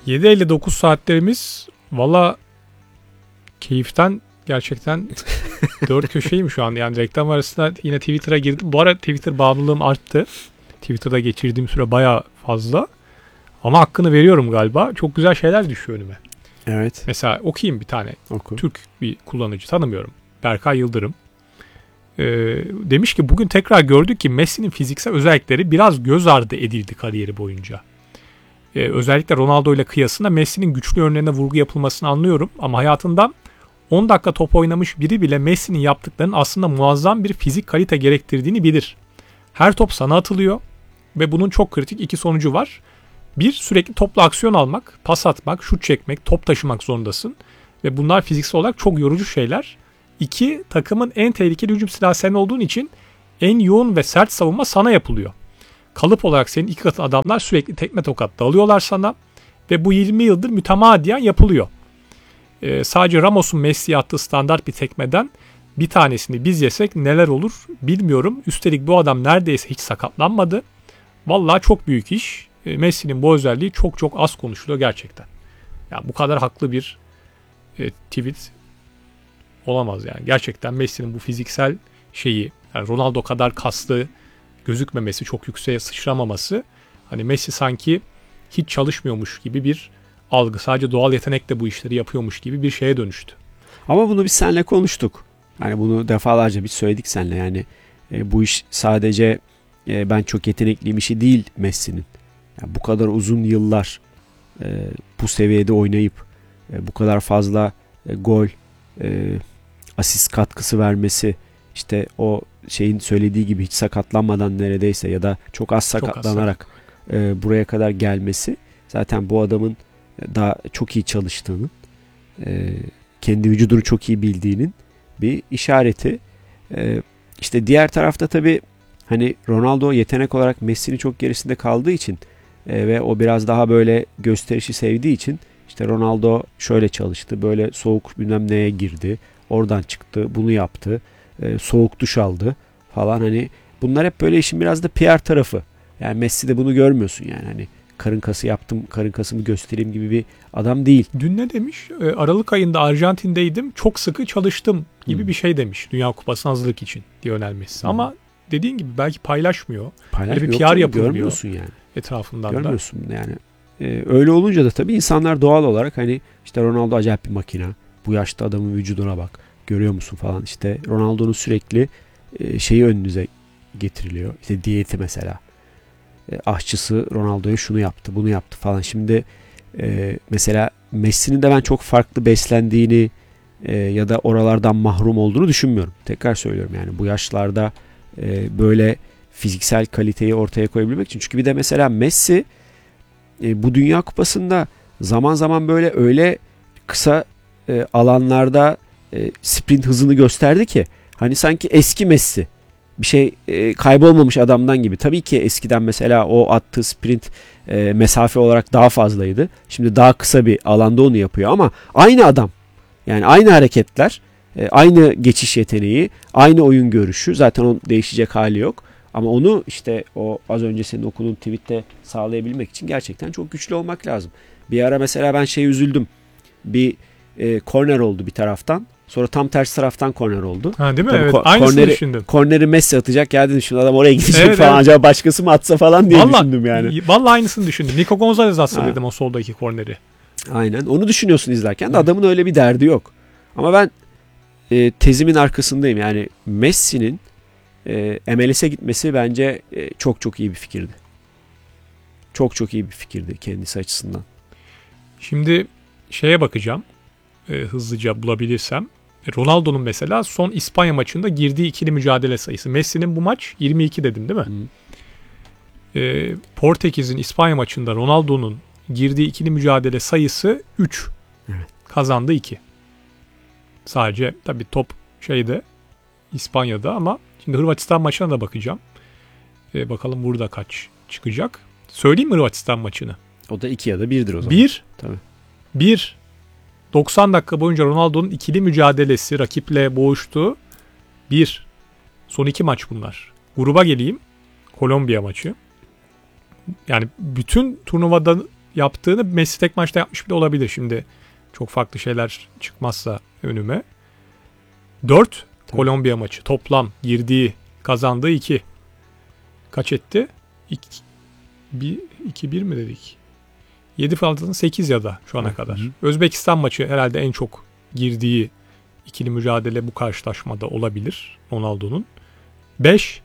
7.59 saatlerimiz valla keyiften gerçekten dört köşeyim şu an. Yani reklam arasında yine Twitter'a girdim. Bu ara Twitter bağımlılığım arttı. Twitter'da geçirdiğim süre bayağı fazla. Ama hakkını veriyorum galiba. Çok güzel şeyler düşüyor önüme. Evet. Mesela okuyayım bir tane. Oku. Türk bir kullanıcı, tanımıyorum. Berkay Yıldırım. Demiş ki bugün tekrar gördük ki Messi'nin fiziksel özellikleri biraz göz ardı edildi kariyeri boyunca. Özellikle Ronaldo ile kıyasında Messi'nin güçlü yönlerine vurgu yapılmasını anlıyorum. Ama hayatından 10 dakika top oynamış biri bile Messi'nin yaptıklarının aslında muazzam bir fizik kalite gerektirdiğini bilir. Her top sana atılıyor ve bunun çok kritik iki sonucu var. Bir, sürekli topla aksiyon almak, pas atmak, şut çekmek, top taşımak zorundasın. Ve bunlar fiziksel olarak çok yorucu şeyler. İki, takımın en tehlikeli hücum silahı sen olduğun için en yoğun ve sert savunma sana yapılıyor. Kalıp olarak senin iki katın adamlar sürekli tekme tokat dalıyorlar sana. Ve bu 20 yıldır mütemadiyen yapılıyor. Sadece Ramos'un Messi'ye attığı standart bir tekmeden bir tanesini biz yesek neler olur bilmiyorum. Üstelik bu adam neredeyse hiç sakatlanmadı. Vallahi çok büyük iş. Messi'nin bu özelliği çok çok az konuşuluyor gerçekten. Yani bu kadar haklı bir tweet olamaz yani. Gerçekten Messi'nin bu fiziksel şeyi, yani Ronaldo kadar kaslı gözükmemesi, çok yükseğe sıçramaması, hani Messi sanki hiç çalışmıyormuş gibi bir algı, sadece doğal yetenekle bu işleri yapıyormuş gibi bir şeye dönüştü. Ama bunu biz seninle konuştuk. Yani bunu defalarca biz söyledik seninle. Yani bu iş sadece ben çok yetenekliyim işi değil Messi'nin. Yani bu kadar uzun yıllar bu seviyede oynayıp bu kadar fazla gol, asist katkısı vermesi, işte o şeyin söylediği gibi hiç sakatlanmadan neredeyse ya da çok az sakatlanarak buraya kadar gelmesi zaten bu adamın daha çok iyi çalıştığının, kendi vücudunu çok iyi bildiğinin bir işareti. İşte diğer tarafta tabii hani Ronaldo yetenek olarak Messi'nin çok gerisinde kaldığı için ve o biraz daha böyle gösterişi sevdiği için işte Ronaldo şöyle çalıştı, böyle soğuk bilmem neye girdi, oradan çıktı, bunu yaptı, soğuk duş aldı falan, hani bunlar hep böyle işin biraz da PR tarafı. Yani Messi'de bunu görmüyorsun yani, hani karın kası yaptım, karın kasımı göstereyim gibi bir adam değil. Dün ne demiş? Aralık ayında Arjantin'deydim, çok sıkı çalıştım gibi bir şey demiş Dünya Kupası hazırlık için Lionel Messi. Ama dediğin gibi belki paylaşmıyor. Böyle bir PR yapılmıyor. Görmüyorsun yani. Etrafından görmüyorsun da. Yani öyle olunca da tabii insanlar doğal olarak hani işte Ronaldo acayip bir makina. Bu yaşta adamın vücuduna bak. Görüyor musun falan. İşte Ronaldo'nun sürekli şeyi önünüze getiriliyor. İşte diyeti mesela. Aşçısı Ronaldo'ya şunu yaptı, bunu yaptı falan. Şimdi mesela Messi'nin de ben çok farklı beslendiğini ya da oralardan mahrum olduğunu düşünmüyorum. Tekrar söylüyorum yani bu yaşlarda böyle fiziksel kaliteyi ortaya koyabilmek için. Çünkü bir de mesela Messi bu Dünya Kupası'nda zaman zaman böyle öyle kısa alanlarda sprint hızını gösterdi ki hani sanki eski Messi, bir şey kaybolmamış adamdan gibi. Tabii ki eskiden mesela o attığı sprint mesafe olarak daha fazlaydı. Şimdi daha kısa bir alanda onu yapıyor ama aynı adam. Yani aynı hareketler, aynı geçiş yeteneği, aynı oyun görüşü. Zaten onun değişecek hali yok. Ama onu işte o az önce senin okuduğun tweette sağlayabilmek için gerçekten çok güçlü olmak lazım. Bir ara mesela ben üzüldüm. Bir korner oldu bir taraftan. Sonra tam tersi taraftan korner oldu. Ha, değil mi? Evet. Aynısını düşündüm. Korneri Messi atacak. Ya dedim şimdi adam oraya gidecek evet, falan. Evet. Acaba başkası mı atsa falan diye düşündüm yani. Vallahi aynısını düşündüm. Nico Gonzalez atsa dedim o soldaki korneri. Aynen. Onu düşünüyorsun izlerken de adamın öyle bir derdi yok. Ama ben tezimin arkasındayım. Yani Messi'nin MLS'e gitmesi bence çok çok iyi bir fikirdi. Çok çok iyi bir fikirdi kendisi açısından. Şimdi şeye bakacağım. Hızlıca bulabilirsem. Ronaldo'nun mesela son İspanya maçında girdiği ikili mücadele sayısı. Messi'nin bu maç 22 dedim değil mi? Portekiz'in İspanya maçında Ronaldo'nun girdiği ikili mücadele sayısı 3. Evet. Kazandı 2. Sadece tabii top şeyde İspanya'da ama şimdi Hırvatistan maçına da bakacağım. Bakalım burada kaç çıkacak. Söyleyeyim mi Hırvatistan maçını? O da 2 ya da 1'dir o zaman. 1. Tabii. 1. 90 dakika boyunca Ronaldo'nun ikili mücadelesi, rakiple boğuştuğu 1. Son 2 maç bunlar. Gruba geleyim. Kolombiya maçı. Yani bütün turnuvada yaptığını Messi tek maçta yapmış bile olabilir. Şimdi çok farklı şeyler çıkmazsa önüme. 4 Tabii. Kolombiya maçı. Toplam girdiği, kazandığı 2. Kaç etti? 2-1 mi dedik? 7 Fransa'nın 8 ya da şu ana kadar. Özbekistan maçı herhalde en çok girdiği ikili mücadele bu karşılaşmada olabilir Ronaldo'nun. 5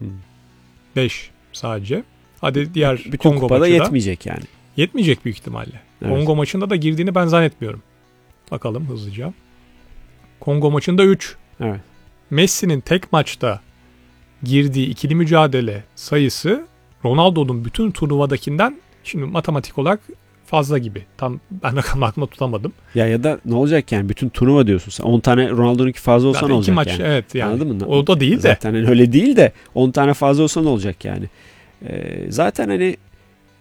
sadece. Hadi diğer Bütün Kongo kupada maçı da yetmeyecek yani. yetmeyecek büyük ihtimalle. Evet. Kongo maçında da girdiğini ben zannetmiyorum. Bakalım hızlıca. Kongo maçında 3. Evet. Messi'nin tek maçta girdiği ikili mücadele sayısı Ronaldo'nun bütün turnuvadakinden şimdi matematik olarak fazla gibi. Tam ben rakamı aklımda tutamadım. Ya da ne olacak yani bütün turnuva diyorsun sen. 10 tane Ronaldo'nunki fazla olsa Zaten ne olacak 2 maç yani? evet yani. Anladın mı? O da değil de. Zaten hani öyle değil de 10 tane fazla olsa ne olacak yani? Zaten hani